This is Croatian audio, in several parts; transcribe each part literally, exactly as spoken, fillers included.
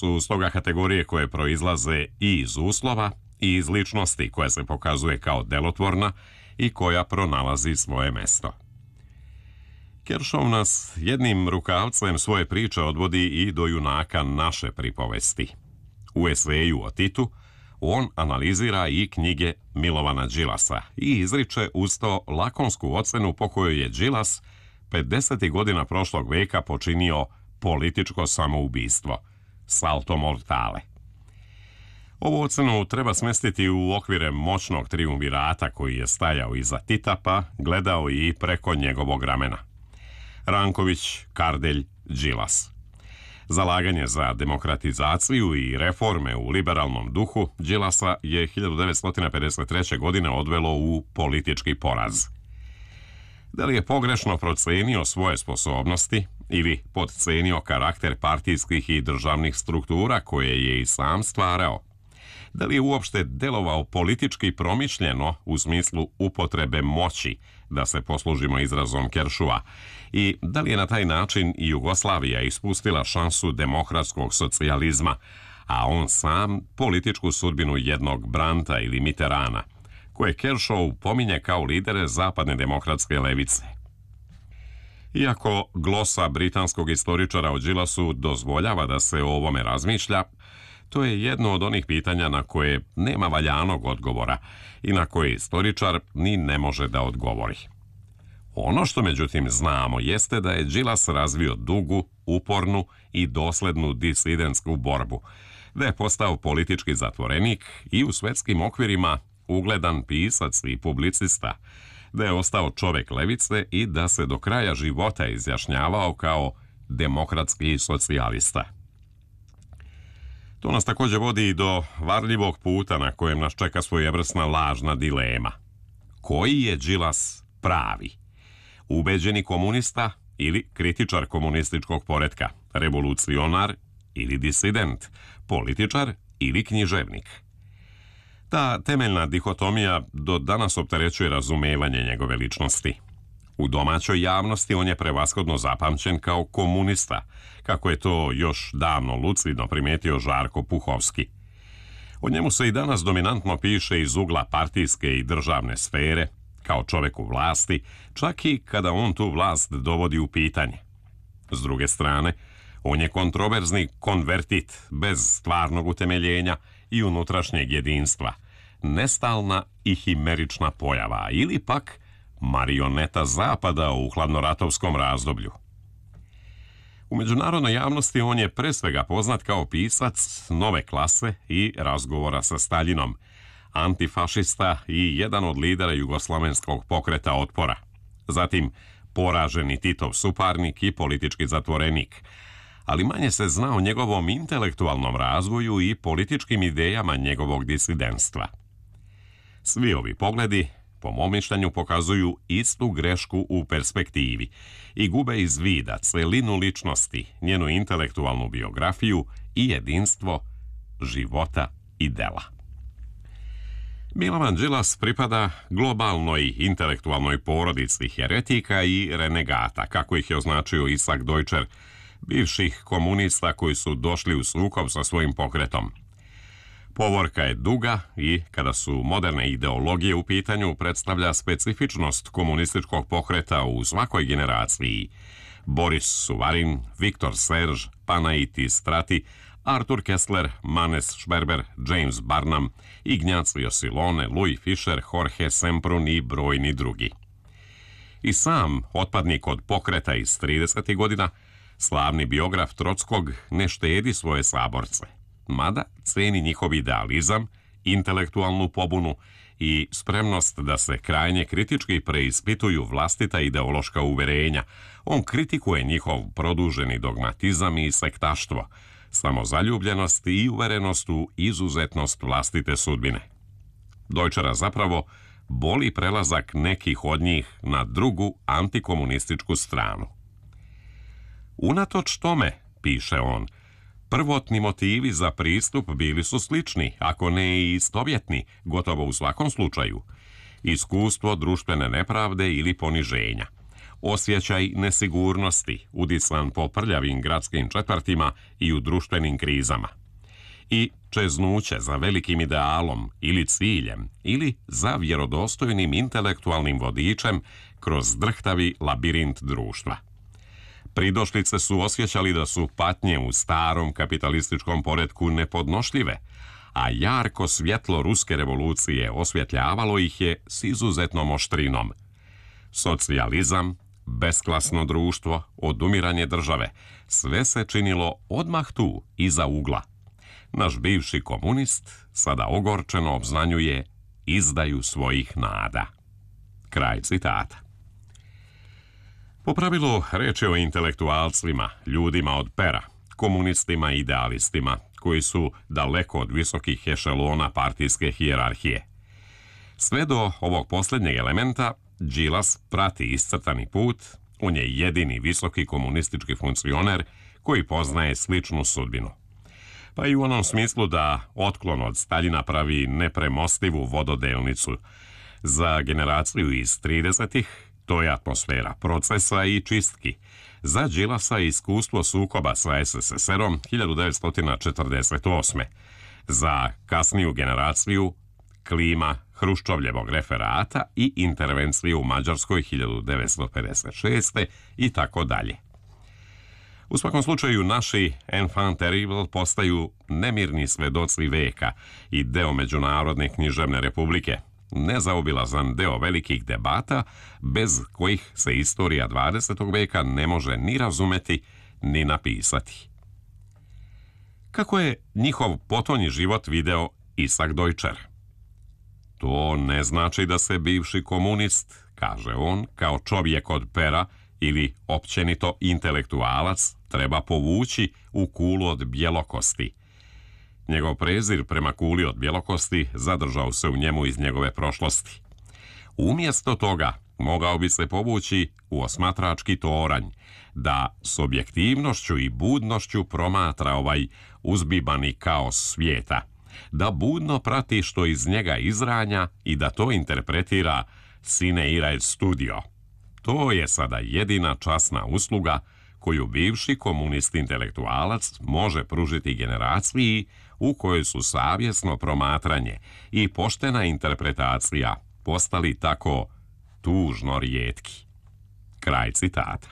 su stoga kategorije koje proizlaze i iz uslova i iz ličnosti koja se pokazuje kao delotvorna i koja pronalazi svoje mesto. Kershaw nas jednim rukavcem svoje priče odvodi i do junaka naše pripovesti. U eseju o Titu on analizira i knjige Milovana Đilasa i izriče uz to lakonsku ocenu po kojoj je Đilas pedesetih godina prošlog veka počinio političko samoubistvo, salto mortale. Ovu ocenu treba smestiti u okvire moćnog triumvirata koji je stajao iza Tita pa gledao i preko njegovog ramena. Ranković, Kardelj, Đilas. Zalaganje za demokratizaciju i reforme u liberalnom duhu Đilasa je hiljadu devetsto pedeset treće. godine odvelo u politički poraz. Da li je pogrešno procenio svoje sposobnosti ili podcenio karakter partijskih i državnih struktura koje je i sam stvarao? Da li je uopšte delovao politički promišljeno u smislu upotrebe moći, da se poslužimo izrazom Kershua, i da li je na taj način i Jugoslavija ispustila šansu demokratskog socijalizma, a on sam političku sudbinu jednog Brandta ili Mitterranda, koje Kershaw pominje kao lidere zapadne demokratske levice. Iako glosa britanskog istoričara o Đilasu dozvoljava da se o ovome razmišlja, to je jedno od onih pitanja na koje nema valjanog odgovora i na koje istoričar ni ne može da odgovori. Ono što međutim znamo jeste da je Đilas razvio dugu, upornu i doslednu disidentsku borbu, da je postao politički zatvorenik i u svetskim okvirima ugledan pisac i publicista, da je ostao čovek levice i da se do kraja života izjašnjavao kao demokratski socijalista. To nas također vodi i do varljivog puta na kojem nas čeka svojevrsna lažna dilema. Koji je Đilas pravi? Ubeđeni komunista ili kritičar komunističkog poretka, revolucionar ili disident, političar ili književnik? Ta temeljna dihotomija do danas opterećuje razumevanje njegove ličnosti. U domaćoj javnosti on je prevashodno zapamćen kao komunista, kako je to još davno lucidno primetio Žarko Puhovski. O njemu se i danas dominantno piše iz ugla partijske i državne sfere, kao čovek u vlasti, čak i kada on tu vlast dovodi u pitanje. S druge strane, on je kontroverzni konvertit bez stvarnog utemeljenja i unutrašnjeg jedinstva, nestalna i himerična pojava ili pak marioneta Zapada u hladnoratovskom razdoblju. U međunarodnoj javnosti on je pre svega poznat kao pisac nove klase i razgovora sa Staljinom, antifašista i jedan od lidera jugoslovenskog pokreta otpora. Zatim poraženi Titov suparnik i politički zatvorenik, ali manje se zna o njegovom intelektualnom razvoju i političkim idejama njegovog disidentstva. Svi ovi pogledi, po mom mišljenju, pokazuju istu grešku u perspektivi i gube iz vida celinu ličnosti, njenu intelektualnu biografiju i jedinstvo života i dela. Milovan Đilas pripada globalnoj intelektualnoj porodici heretika i renegata, kako ih je označio Isak Deutscher, bivših komunista koji su došli u sukob sa svojim pokretom. Povorka je duga i, kada su moderne ideologije u pitanju, predstavlja specifičnost komunističkog pokreta u svakoj generaciji. Boris Suvarin, Viktor Serge, Panaitis Strati, Arthur Kessler, Manes Šberber, James Barnum, Ignacio Silone, Louis Fisher, Jorge Semprún i brojni drugi. I sam otpadnik od pokreta iz tridesetih godina, slavni biograf Trockog, ne štedi svoje saborce, mada ceni njihov idealizam, intelektualnu pobunu i spremnost da se krajnje kritički preispituju vlastita ideološka uverenja. On kritikuje njihov produženi dogmatizam i sektaštvo, samozaljubljenost i uverenost u izuzetnost vlastite sudbine. Deutschera zapravo boli prelazak nekih od njih na drugu antikomunističku stranu. Unatoč tome, piše on, prvotni motivi za pristup bili su slični, ako ne i istovjetni, gotovo u svakom slučaju. Iskustvo društvene nepravde ili poniženja. osjećaj nesigurnosti udisan po prljavim gradskim četvrtima i u društvenim krizama. I čeznuće za velikim idealom ili ciljem ili za vjerodostojnim intelektualnim vodičem kroz drhtavi labirint društva. Pridošlice su osjećali da su patnje u starom kapitalističkom poretku nepodnošljive, a jarko svjetlo ruske revolucije osvjetljavalo ih je s izuzetnom oštrinom. Socijalizam, besklasno društvo, odumiranje države, sve se činilo odmah tu, iza ugla. Naš bivši komunist sada ogorčeno obznanjuje izdaju svojih nada. Kraj citata. Po pravilu, reč je o intelektualcima, ljudima od pera, komunistima i idealistima, koji su daleko od visokih ešelona partijske hijerarhije. Sve do ovog posljednjeg elementa, Đilas prati iscrtani put, on je jedini visoki komunistički funkcioner koji poznaje sličnu sudbinu. Pa i u onom smislu da otklon od Staljina pravi nepremostivu vododelnicu. Za generaciju iz tridesetih to je atmosfera procesa i čistki. Za Đilasa iskustvo sukoba sa es es es erom hiljadu devetsto četrdeset osme. Za kasniju generaciju klima Hruščovljevog referata i intervencije u Mađarskoj hiljadu devetsto pedeset šeste i tako dalje. U svakom slučaju, naši enfant terrible postaju nemirni svedoci veka i deo Međunarodne književne republike, nezaobilazan deo velikih debata bez kojih se istorija dvadesetog veka ne može ni razumeti ni napisati. Kako je njihov potonji život video Isak Deutscher? To ne znači da se bivši komunist, kaže on, kao čovjek od pera ili općenito intelektualac treba povući u kulu od bjelokosti. Njegov prezir prema kuli od bjelokosti zadržao se u njemu iz njegove prošlosti. Umjesto toga mogao bi se povući u osmatrački toranj, da s objektivnošću i budnošću promatra ovaj uzbibani kaos svijeta, da budno prati što iz njega izranja i da to interpretira sine ira et studio. To je sada jedina časna usluga koju bivši komunist intelektualac može pružiti generaciji u kojoj su savjesno promatranje i poštena interpretacija postali tako tužno rijetki. Kraj citata.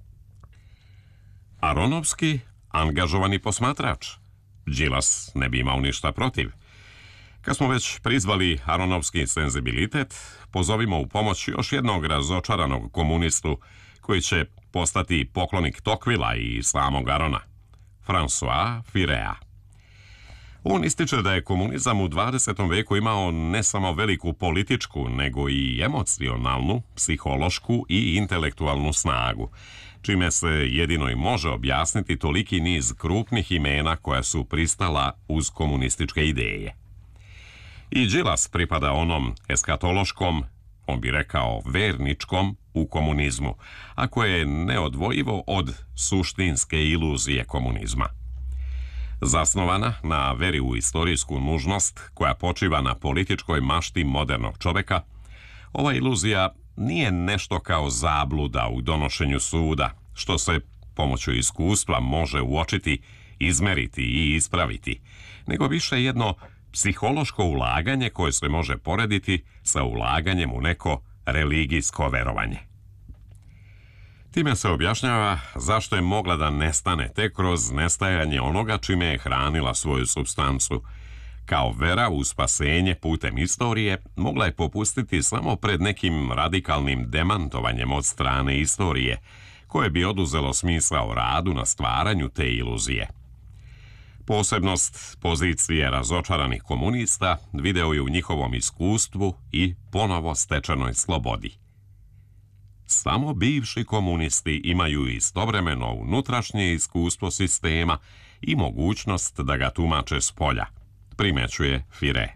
Aronovski, angažovani posmatrač. Đilas ne bi imao ništa protiv. Kad smo već prizvali aronovski senzibilitet, pozovimo u pomoć još jednog razočaranog komunistu koji će postati poklonik Tocquevilla i samog Arona, François Firea. On ističe da je komunizam u dvadesetom veku imao ne samo veliku političku, nego i emocionalnu, psihološku i intelektualnu snagu, čime se jedino i može objasniti toliki niz krupnih imena koja su pristala uz komunističke ideje. I Đilas pripada onom eskatološkom, on bi rekao verničkom, u komunizmu, a koje je neodvojivo od suštinske iluzije komunizma. Zasnovana na veri u istorijsku nužnost koja počiva na političkoj mašti modernog čoveka, ova iluzija nije nešto kao zabluda u donošenju suda, što se pomoću iskustva može uočiti, izmeriti i ispraviti, nego više jedno psihološko ulaganje koje se može porediti sa ulaganjem u neko religijsko verovanje. Time se objašnjava zašto je mogla da nestane tek kroz nestajanje onoga čime je hranila svoju supstancu. Kao vera u spasenje putem istorije mogla je popustiti samo pred nekim radikalnim demantovanjem od strane istorije, koje bi oduzelo smisao radu na stvaranju te iluzije. Posebnost pozicije razočaranih komunista video je u njihovom iskustvu i ponovo stečenoj slobodi. Samo bivši komunisti imaju istovremeno unutrašnje iskustvo sistema i mogućnost da ga tumače s polja, primećuje Fire.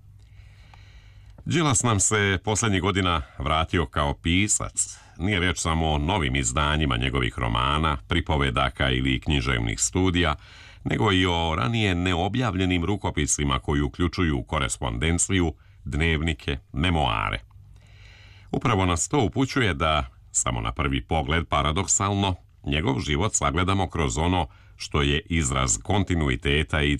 Đilas nam se posljednjih godina vratio kao pisac. Nije reč samo o novim izdanjima njegovih romana, pripovedaka ili književnih studija, nego i o ranije neobjavljenim rukopisima koji uključuju korespondenciju, dnevnike, memoare. Upravo nas to upućuje da Samo na prvi pogled paradoksalno, njegov život sagledamo kroz ono što je izraz kontinuiteta i